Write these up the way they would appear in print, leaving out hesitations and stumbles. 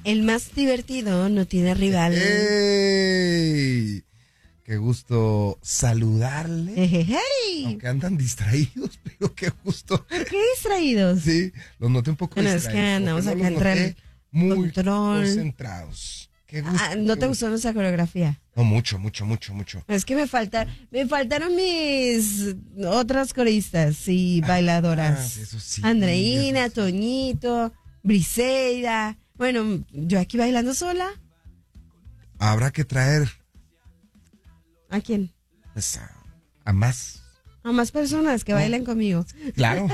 El más divertido no tiene rival. ¡Ey! Qué gusto saludarle. ¡Hey! Aunque andan distraídos, pero qué gusto. ¿Por qué distraídos? Sí, los noté un poco Bueno, distraídos. es que andamos acá entre muy control. concentrados. Qué gusto. ¿No te gustó nuestra coreografía? No, mucho. Es que me faltaron mis otras coristas y bailadoras. Eso sí. Andreina, Eso sí. Toñito, Briseida. Bueno, yo aquí bailando sola. Habrá que traer ¿A quién? pues, a más. A más personas que bailen conmigo. Claro.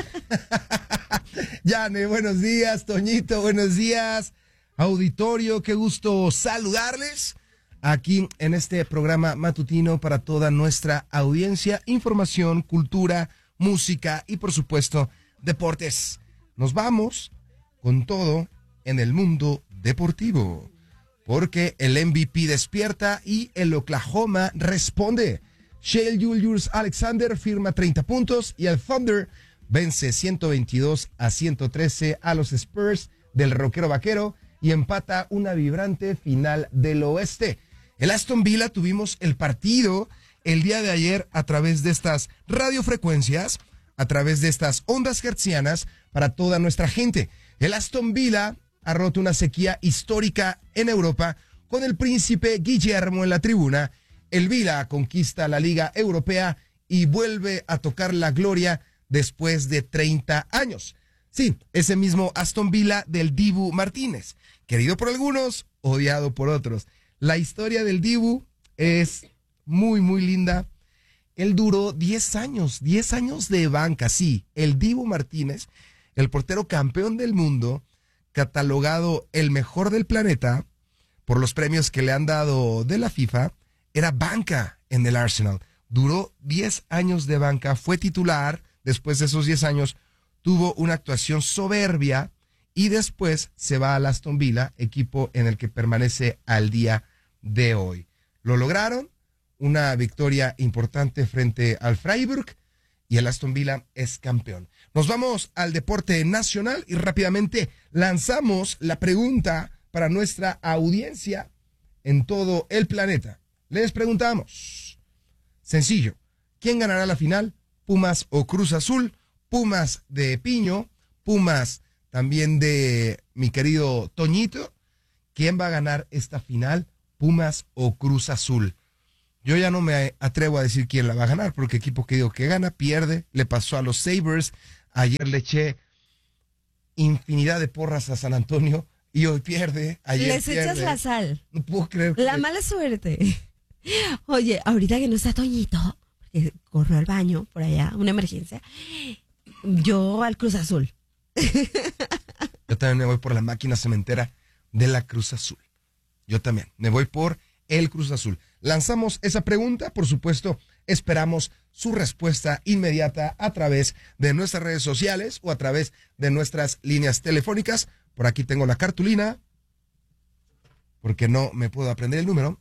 Yane, buenos días. Toñito, buenos días. Auditorio, qué gusto saludarles aquí en este programa matutino para toda nuestra audiencia. Información, cultura, música y por supuesto deportes. Nos vamos con todo en el mundo deportivo, porque el MVP despierta y el Oklahoma responde. Shai Gilgeous-Alexander firma 30 puntos y el Thunder vence 122-113 a los Spurs del rockero vaquero y empata una vibrante final del oeste. El Aston Villa tuvimos el partido el día de ayer a través de estas radiofrecuencias, a través de estas ondas hertzianas para toda nuestra gente. El Aston Villa ha roto una sequía histórica en Europa con el príncipe Guillermo en la tribuna. El Villa conquista la Liga Europea y vuelve a tocar la gloria después de 30 años. Sí, ese mismo Aston Villa del Dibu Martínez, querido por algunos, odiado por otros. La historia del Dibu es muy linda. Él duró 10 años de banca, sí. El Dibu Martínez, el portero campeón del mundo, catalogado el mejor del planeta por los premios que le han dado de la FIFA, era banca en el Arsenal. Duró 10 años de banca, fue titular. Después de esos 10 años tuvo una actuación soberbia y después se va al Aston Villa, equipo en el que permanece al día de hoy. Lo lograron, una victoria importante frente al Freiburg y el Aston Villa es campeón. Nos vamos al deporte nacional y rápidamente lanzamos la pregunta para nuestra audiencia en todo el planeta. Les preguntamos, sencillo, ¿quién ganará la final? ¿Pumas o Cruz Azul? Pumas de Piño, Pumas también de mi querido Toñito. ¿Quién va a ganar esta final? ¿Pumas o Cruz Azul? Yo ya no me atrevo a decir quién la va a ganar, porque equipo que digo que gana, pierde. Le pasó a los Sabres. Ayer le eché infinidad de porras a San Antonio y hoy pierde. Ayer Les pierde. echas la sal. No puedo creer que... La mala suerte. Oye, ahorita que no está Toñito, porque corrió al baño por allá, una emergencia, yo al Cruz Azul. Yo también me voy por la máquina cementera de la Cruz Azul. Yo también me voy por el Cruz Azul. Lanzamos esa pregunta, por supuesto, esperamos su respuesta inmediata a través de nuestras redes sociales o a través de nuestras líneas telefónicas. Por aquí tengo la cartulina, porque no me puedo aprender el número.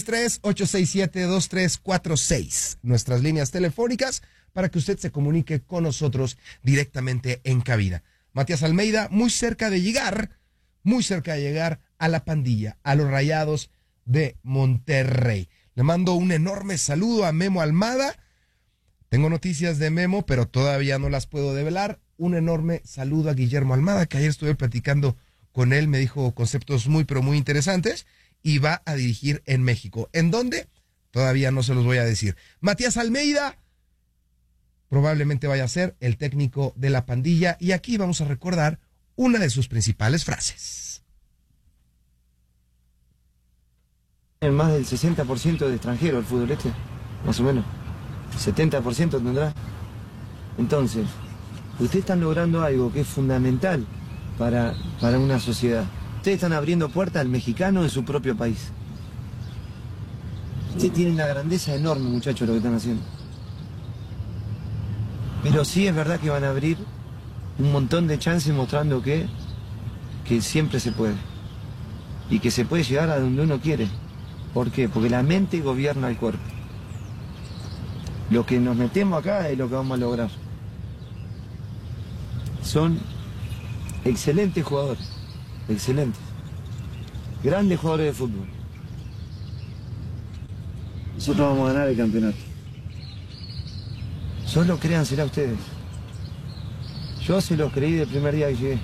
833-867-2346. Nuestras líneas telefónicas para que usted se comunique con nosotros directamente en cabina. Matías Almeida, muy cerca de llegar a la pandilla, a los Rayados de Monterrey. Le mando un enorme saludo a Memo Almada. Tengo noticias de Memo, pero todavía no las puedo develar. Un enorme saludo a Guillermo Almada, que ayer estuve platicando con él, me dijo conceptos muy, pero muy interesantes, y va a dirigir en México. ¿En dónde? Todavía no se los voy a decir. Matías Almeida probablemente vaya a ser el técnico de la pandilla, y aquí vamos a recordar una de sus principales frases. Más del 60% de extranjeros el fútbol este, más o menos. 70% tendrá. Entonces, ustedes están logrando algo que es fundamental para una sociedad. Ustedes están abriendo puertas al mexicano en su propio país. Ustedes tienen una grandeza enorme, muchachos, lo que están haciendo. Pero sí es verdad que van a abrir un montón de chances mostrando que siempre se puede. Y que se puede llegar a donde uno quiere. ¿Por qué? Porque la mente gobierna el cuerpo. Lo que nos metemos acá es lo que vamos a lograr. Son excelentes jugadores, excelentes. grandes jugadores de fútbol. Nosotros vamos a ganar el campeonato. Solo créansela ustedes. Yo se los creí del primer día que llegué.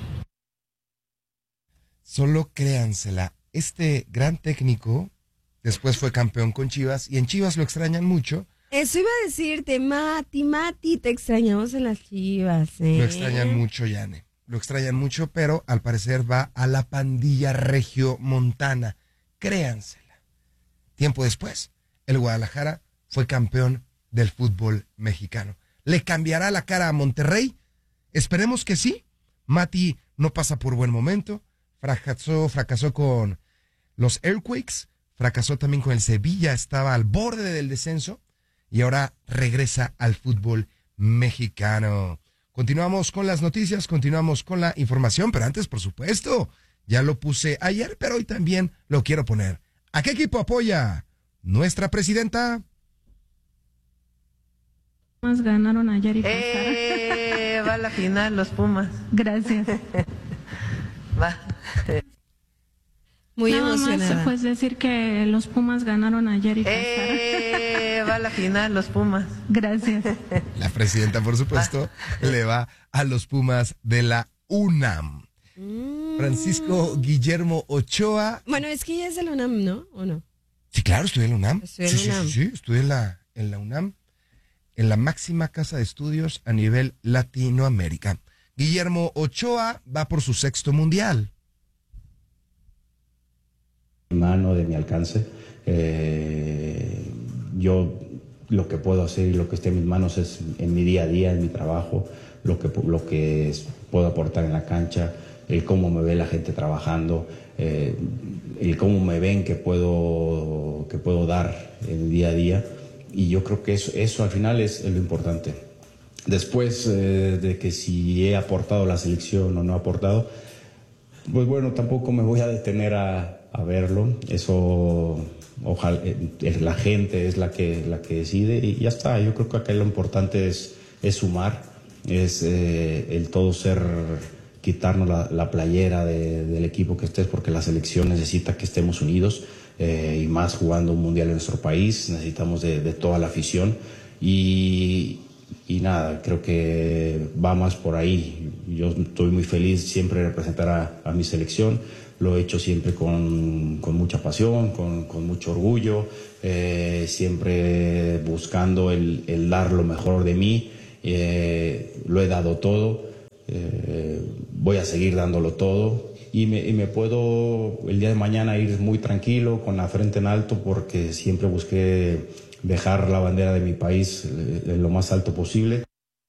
Solo créansela. Este gran técnico después fue campeón con Chivas y en Chivas lo extrañan mucho. Eso iba a decirte, Mati, te extrañamos en las Chivas, ¿eh? Lo extrañan mucho, Yane. Lo extrañan mucho, pero al parecer va a la pandilla regiomontana. Créansela. Tiempo después, el Guadalajara fue campeón del fútbol mexicano. ¿Le cambiará la cara a Monterrey? Esperemos que sí. Mati no pasa por buen momento. Fracasó con los Earthquakes. Fracasó también con el Sevilla. Estaba al borde del descenso. Y ahora regresa al fútbol mexicano. Continuamos con las noticias, continuamos con la información, pero antes, por supuesto, ya lo puse ayer, pero hoy también lo quiero poner. ¿A qué equipo apoya nuestra presidenta? Pumas ganaron ayer y pasaron. Va a la final los Pumas. Gracias. Va. Muy Nada emocionada. más, pues decir que los Pumas ganaron ayer y pasaron. Va a la final los Pumas. Gracias. La presidenta, por supuesto, le va a los Pumas de la UNAM. Francisco Guillermo Ochoa. Bueno, es que ella es de la UNAM, ¿no? ¿O no? Sí, claro, estudié en la UNAM. Estudié en la UNAM. Sí, estudié en la UNAM, en la máxima casa de estudios a nivel Latinoamérica. Guillermo Ochoa va por su 6º mundial. Mano de mi alcance. Yo lo que puedo hacer y lo que esté en mis manos es en mi día a día, en mi trabajo, lo que puedo aportar en la cancha, el cómo me ve la gente trabajando, el cómo me ven que puedo dar en el día a día. Y yo creo que eso al final es lo importante. Después de que si he aportado a la selección o no he aportado, pues bueno, tampoco me voy a detener a verlo. Eso, ojalá, la gente es la que decide y ya está. Yo creo que acá lo importante es sumar, es el todo quitarnos la playera del equipo que estés, porque la selección necesita que estemos unidos, y más jugando un mundial en nuestro país, necesitamos de toda la afición y nada, creo que va más por ahí. Yo estoy muy feliz siempre de representar a mi selección. Lo he hecho siempre con mucha pasión, con mucho orgullo, siempre buscando el dar lo mejor de mí. Lo he dado todo, voy a seguir dándolo todo y me puedo el día de mañana ir muy tranquilo, con la frente en alto, porque siempre busqué dejar la bandera de mi país lo más alto posible.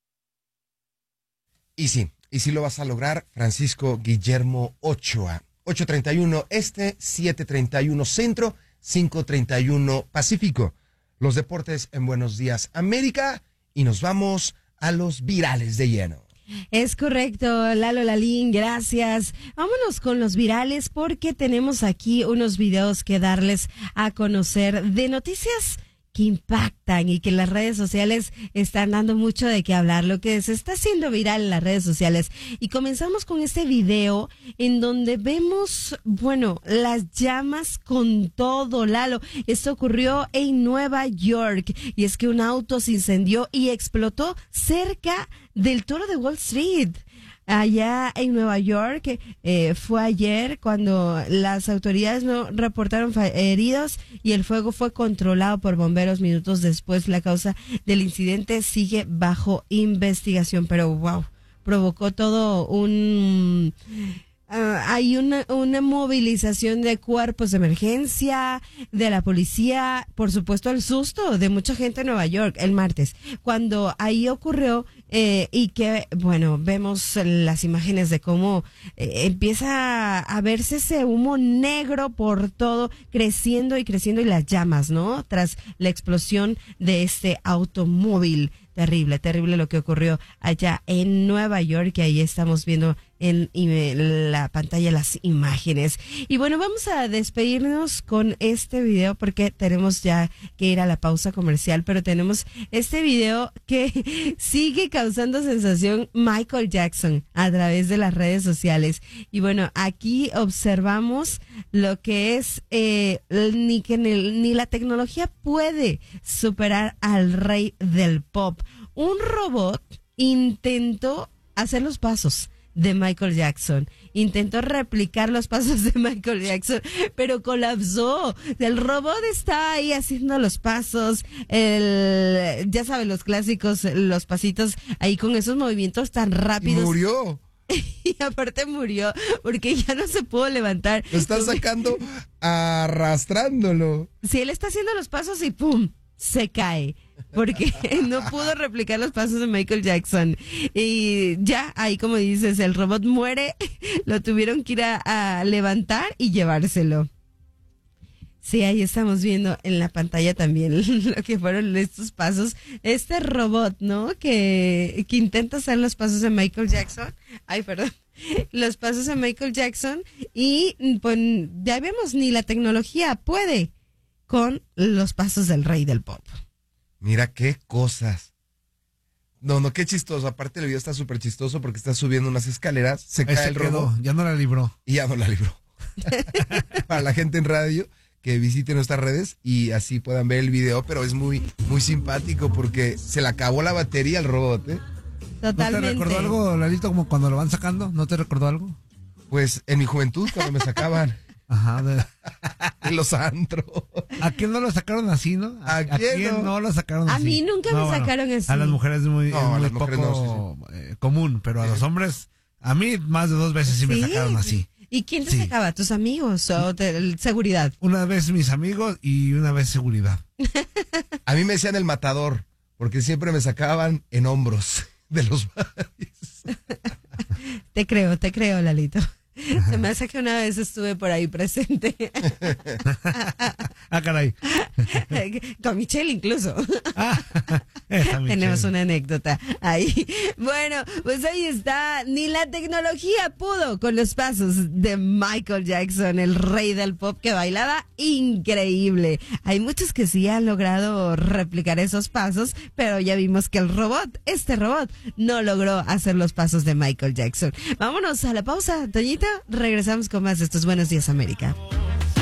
Y sí lo vas a lograr, Francisco Guillermo Ochoa. 8:31 Este, 7:31 Centro, 5:31 Pacífico. Los deportes en Buenos Días América y nos vamos a los virales de lleno. Es correcto, Lalo Lalín, gracias. Vámonos con los virales porque tenemos aquí unos videos que darles a conocer de noticias que impactan y que las redes sociales están dando mucho de qué hablar, lo que se está haciendo viral en las redes sociales. Y comenzamos con este video en donde vemos, bueno, las llamas con todo, Lalo. Esto ocurrió en Nueva York y es que un auto se incendió y explotó cerca del Toro de Wall Street. Allá en Nueva York, fue ayer cuando las autoridades no reportaron heridos y el fuego fue controlado por bomberos minutos después. La causa del incidente sigue bajo investigación, pero wow, provocó todo un... hay una movilización de cuerpos de emergencia, de la policía, por supuesto el susto de mucha gente en Nueva York el martes, cuando ahí ocurrió, y que, bueno, vemos las imágenes de cómo empieza a verse ese humo negro por todo, creciendo y las llamas, ¿no? Tras la explosión de este automóvil. Terrible, terrible lo que ocurrió allá en Nueva York, y ahí estamos viendo en la pantalla las imágenes. Y bueno, vamos a despedirnos con este video porque tenemos ya que ir a la pausa comercial, pero tenemos este video que sigue causando sensación, Michael Jackson, a través de las redes sociales. Y bueno, aquí observamos lo que es ni la tecnología puede superar al rey del pop. Un robot intentó hacer los pasos de Michael Jackson, intentó replicar los pasos de Michael Jackson, pero colapsó. El robot está ahí haciendo los pasos, ya saben, los clásicos, los pasitos ahí con esos movimientos tan rápidos. Murió. Y aparte murió porque ya no se pudo levantar. Lo están sacando arrastrándolo. Si él está haciendo los pasos y ¡pum!, se cae, porque no pudo replicar los pasos de Michael Jackson. Y ya, ahí como dices, el robot muere, lo tuvieron que ir a levantar y llevárselo. Sí, ahí estamos viendo en la pantalla también lo que fueron estos pasos. Este robot, ¿no? Que intenta hacer los pasos de Michael Jackson. Ay, perdón. Los pasos de Michael Jackson. Y pues ya vemos, ni la tecnología puede con los pasos del rey del pop. Mira qué cosas. No, qué chistoso. Aparte el video está súper chistoso porque está subiendo unas escaleras, se cae el robot. Ya no la libró. Y ya no la libró. Para la gente en radio, que visite nuestras redes y así puedan ver el video, pero es muy, muy simpático porque se le acabó la batería al robot, ¿eh? Totalmente. ¿No te recordó algo, Lalito, como cuando lo van sacando? ¿No te recordó algo? Pues en mi juventud, cuando me sacaban. Ajá. En los antros. ¿A quién no lo sacaron así, no? ¿A quién no lo sacaron así? A mí nunca me sacaron así. A las mujeres es muy a las poco mujeres no, común, pero a los hombres, a mí más de 2 veces sí me sacaron así. ¿Y quién te sacaba? ¿Tus amigos o seguridad? Una vez mis amigos y una vez seguridad. A mí me decían el matador, porque siempre me sacaban en hombros de los bares. Te creo, Lalito. Se me hace que una vez estuve por ahí presente. Ah, caray. Con Michelle incluso. Tenemos Tenemos una anécdota ahí. Bueno, pues ahí está. Ni la tecnología pudo con los pasos de Michael Jackson, el rey del pop, que bailaba increíble. Hay muchos que sí han logrado replicar esos pasos, pero ya vimos que este robot, no logró hacer los pasos de Michael Jackson. Vámonos a la pausa, Toñita. Regresamos con más de estos Buenos Días, América.